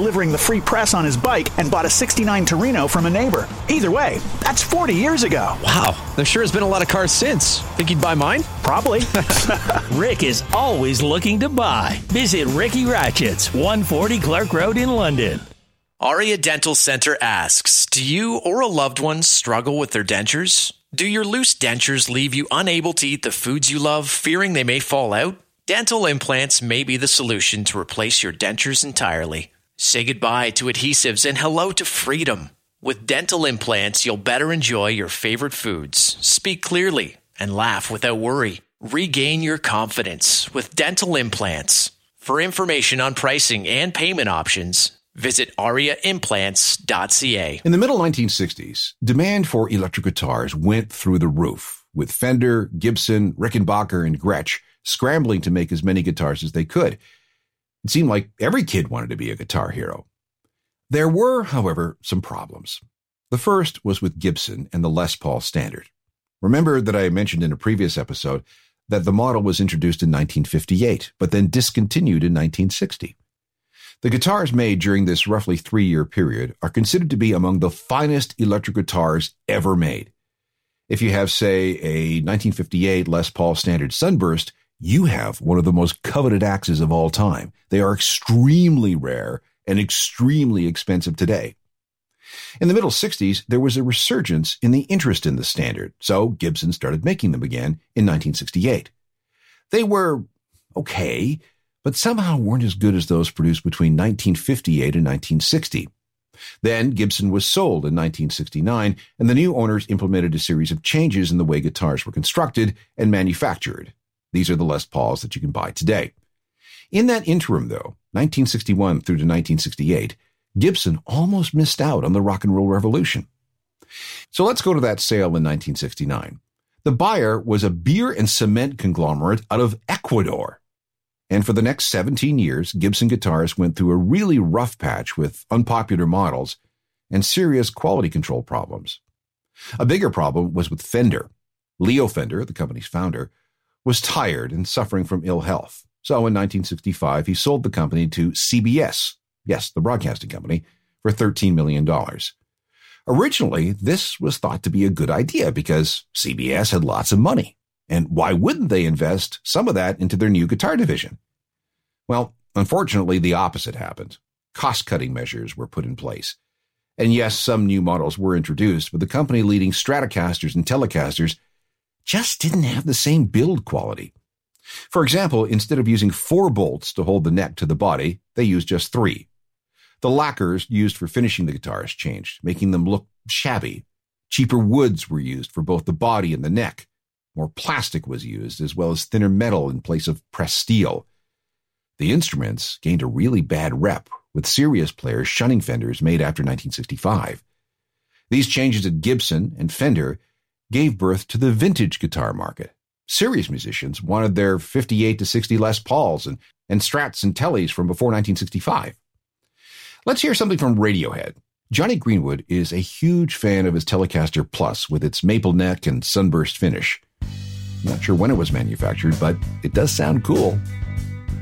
delivering the free press on his bike and bought a '69 Torino from a neighbor. Either way, that's 40 years ago. Wow, there sure has been a lot of cars since. Think you'd buy mine? Probably. Rick is always looking to buy. Visit Ricky Ratchets, 140 Clark Road in London. Aria Dental Center asks, do you or a loved one struggle with their dentures? Do your loose dentures leave you unable to eat the foods you love, fearing they may fall out? Dental implants may be the solution to replace your dentures entirely. Say goodbye to adhesives and hello to freedom. With dental implants, you'll better enjoy your favorite foods, speak clearly, and laugh without worry. Regain your confidence with dental implants. For information on pricing and payment options, visit ariaimplants.ca. In the middle 1960s, demand for electric guitars went through the roof, with Fender, Gibson, Rickenbacker, and Gretsch scrambling to make as many guitars as they could. It seemed like every kid wanted to be a guitar hero. There were, however, some problems. The first was with Gibson and the Les Paul Standard. Remember that I mentioned in a previous episode that the model was introduced in 1958, but then discontinued in 1960. The guitars made during this roughly 3-year period are considered to be among the finest electric guitars ever made. If you have, say, a 1958 Les Paul Standard Sunburst, you have one of the most coveted axes of all time. They are extremely rare and extremely expensive today. In the middle 60s, there was a resurgence in the interest in the Standard, so Gibson started making them again in 1968. They were okay, but somehow weren't as good as those produced between 1958 and 1960. Then Gibson was sold in 1969, and the new owners implemented a series of changes in the way guitars were constructed and manufactured. These are the Les Pauls that you can buy today. In that interim, though, 1961 through to 1968, Gibson almost missed out on the rock and roll revolution. So let's go to that sale in 1969. The buyer was a beer and cement conglomerate out of Ecuador. And for the next 17 years, Gibson guitars went through a really rough patch with unpopular models and serious quality control problems. A bigger problem was with Fender. Leo Fender, the company's founder, was tired and suffering from ill health. So in 1965, he sold the company to CBS, yes, the broadcasting company, for $13 million. Originally, this was thought to be a good idea because CBS had lots of money. And why wouldn't they invest some of that into their new guitar division? Well, unfortunately, the opposite happened. Cost-cutting measures were put in place. And yes, some new models were introduced, but the company leading Stratocasters and Telecasters just didn't have the same build quality. For example, instead of using 4 bolts to hold the neck to the body, they used just 3. The lacquers used for finishing the guitars changed, making them look shabby. Cheaper woods were used for both the body and the neck. More plastic was used, as well as thinner metal in place of pressed steel. The instruments gained a really bad rep, with serious players shunning Fenders made after 1965. These changes at Gibson and Fender gave birth to the vintage guitar market. Serious musicians wanted their 58 to 60 Les Pauls and Strats and Tellys from before 1965. Let's hear something from Radiohead. Johnny Greenwood is a huge fan of his Telecaster Plus with its maple neck and sunburst finish. Not sure when it was manufactured, but it does sound cool.